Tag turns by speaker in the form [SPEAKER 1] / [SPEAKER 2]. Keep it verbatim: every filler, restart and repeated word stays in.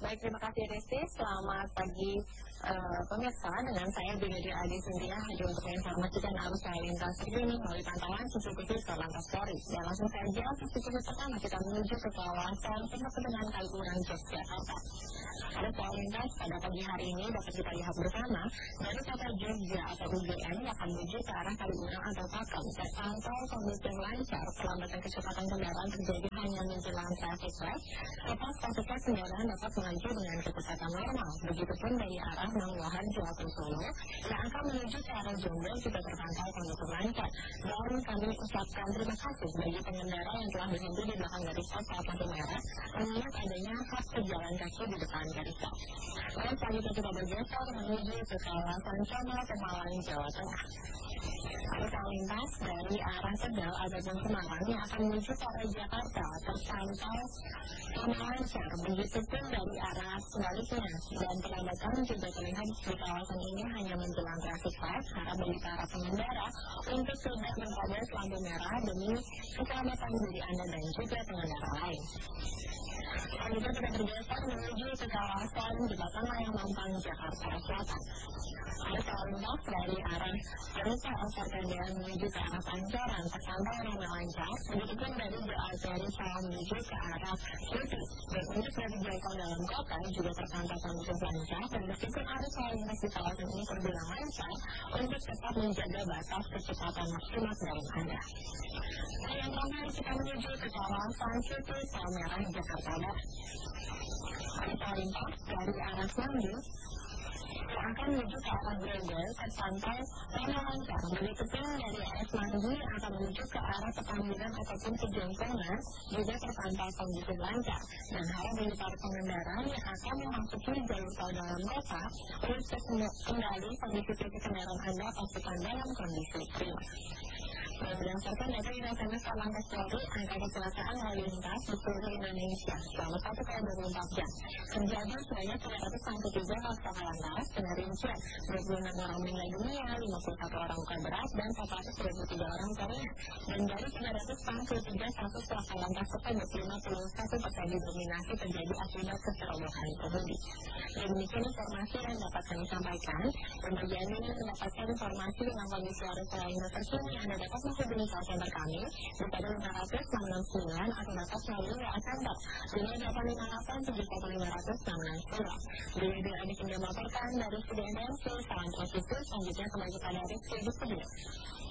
[SPEAKER 1] Baik, terima kasih Resti. Selamat pagi uh, pemirsa. Dengan saya Brigadir Adi Sintia hadir untuk menginformasikan arus lalu lintas terkini melalui pantauan C C T V Korlantas Polri. Dan langsung saja C C T V pertama kita menuju ke kawasan Pondok Pedengan Kaliurang, Yogyakarta. Arus lalu lintas pada pagi hari ini dapat kita lihat bersama dari kota Jogja atau U G M yang akan menuju ke arah Kaliurang atau Pakem. Terpantau kondisi lancar, pelambatan kecepatan kendaraan terjadi hanya menjelang traffic light. Lepas traffic light kendaraan dapat melaju dengan kecepatan normal. Begitupun dari arah Manguharjo atau Solo yang akan menuju ke arah Jombang juga terpantau kondisi lancar. Dan kami ucapkan terima kasih bagi pengendara yang telah berhenti di belakang garis stop saat lampu merah mengingat adanya hak pejalan kaki di depan garis stop. Dan selanjutnya kita bergeser menuju ke kawasan Comal, Pemalang, Jawa Tengah. Arus lalu lintas dari arah Tegal ataupun Semarang yang akan menuju ke arah Jakarta terpantau lancar. Begitupun dari arah sebaliknya, dan pelambatan juga terlihat di kawasan ini hanya menjelang traffic light. Harap bagi para pengendara untuk tidak menerobos lampu merah demi keselamatan diri Anda dan juga pengendara lain. Selanjutnya kita bergeser menuju ke kawasan Jembatan Layang Mampang, Jakarta Selatan. Arus lalu lintas dari arah Jakarta Osarkanda menuju ke arah Pancoran terpantau ramai lancar. Begitupun dari The Artery menuju ke arah Putih. Dan untuk dari Jakarta dalam kota juga terpantau kondisi lancar. Dan meskipun arus lalu lintas di kawasan ini terbilang lancar, untuk tetap menjaga batas kecepatan maksimal dari Anda. Nah, yang terakhir kita menuju ke kawasan Putih Palmerah, Jakarta Barat. Arus lalu lintas dari arah Semanggi akan menuju ke arah Grogol terpantau ramai lancar. Begitupun dari arah Semanggi akan menuju ke arah Petamburan ataupun ke Jongkongan juga terpantau kondisi lancar. Dan harap bagi para pengendara yang akan memasuki jalur tol dalam kota untuk kembali kondisi fisik kendaraan Anda pastikan dalam kondisi prima. Dan berdasarkan data di S M S Korlantas Polri, angka kecelakaan lalu lintas di seluruh Indonesia selama satu kali dua puluh empat jam terjadi sebanyak tiga ratus enam puluh tiga laka lantas dengan rincian dua puluh enam orang meninggal dunia, lima puluh satu orang luka berat, dan empat ratus dua puluh tiga orang ringan. Dan dari tiga ratus enam puluh tiga kasus laka lantas tersebut, lima puluh satu persen didominasi terjadi akibat keserobohan pengemudi. Dan demikian informasi yang dapat kami sampaikan. Dan bagi Anda yang mendapatkan informasi tentang kondisi arus lalu lintas terkini, Anda dapat menghubungi call center kami di pada lima ratus enam enam sembilan atau dapat melalui W A Center di delapan lima delapan tujuh satu lima nol enam enam sembilan. Brigadir Adi Sintia melaporkan dari Studio M T M C. Salam posisi, selanjutnya kembali kepada Rizky di studio.